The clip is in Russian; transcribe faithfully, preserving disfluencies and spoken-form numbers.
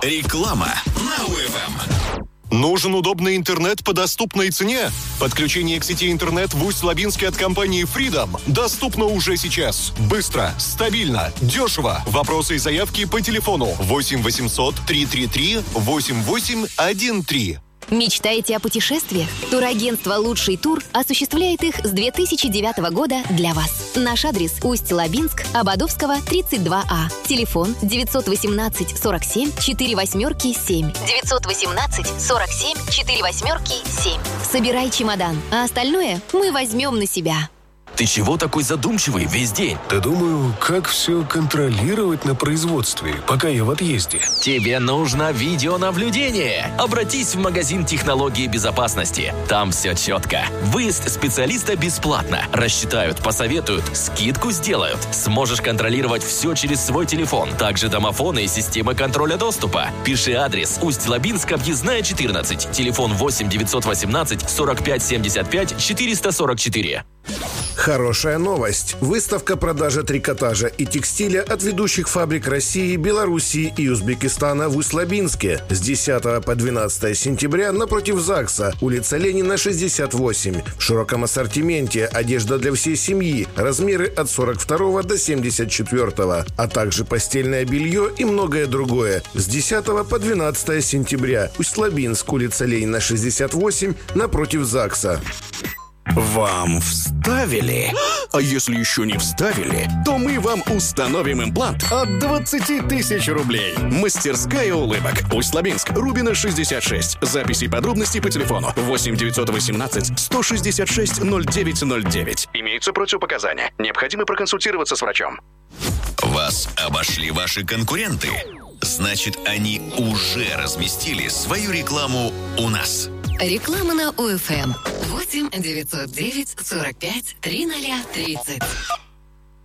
Реклама на УФМ. Нужен удобный интернет по доступной цене? Подключение к сети интернет в Усть-Лабинске от компании Freedom доступно уже сейчас. Быстро, стабильно, дешево. Вопросы и заявки по телефону восемь восемьсот триста тридцать три восемьдесят восемь одиннадцать три. Мечтаете о путешествиях? Турагентство «Лучший тур» осуществляет их с две тысячи девятого года для вас. Наш адрес – Усть-Лабинск, Ободовского, тридцать два А. Телефон девятьсот восемнадцать сорок семь четыре восьмерки семь. девятьсот восемнадцать сорок семь четыре восьмерки семь. Собирай чемодан, а остальное мы возьмем на себя. Ты чего такой задумчивый весь день? Да думаю, как все контролировать на производстве, пока я в отъезде. Тебе нужно видеонаблюдение. Обратись в магазин технологии безопасности. Там все четко. Выезд специалиста бесплатно. Рассчитают, посоветуют, скидку сделают. Сможешь контролировать все через свой телефон. Также домофоны и системы контроля доступа. Пиши адрес: Усть-Лабинск, объездная четырнадцать. Телефон восемь девятьсот восемнадцать сорок пять семьдесят пять четыреста сорок четыре. Хорошая новость. Выставка продажи трикотажа и текстиля от ведущих фабрик России, Белоруссии и Узбекистана в Усть-Лабинске с десятого по двенадцатое сентября напротив ЗАГСа, улица Ленина, шестьдесят восемь. В широком ассортименте одежда для всей семьи, размеры от сорок второго до семьдесят четвёртого, а также постельное белье и многое другое. С десятого по двенадцатое сентября, Усть-Лабинск, улица Ленина, шестьдесят восемь, напротив ЗАГСа. Вам вставили? А если еще не вставили, то мы вам установим имплант от двадцать тысяч рублей. Мастерская улыбок. Усть-Лабинск, Рубина, шестьдесят шесть. Записи и подробности по телефону восемь девятьсот восемнадцать сто шестьдесят шесть ноль девять ноль девять. Имеются противопоказания. Необходимо проконсультироваться с врачом. Вас обошли ваши конкуренты? Значит, они уже разместили свою рекламу у нас. Реклама на УФМ. восемь девятьсот девять сорок пять тридцать тридцать.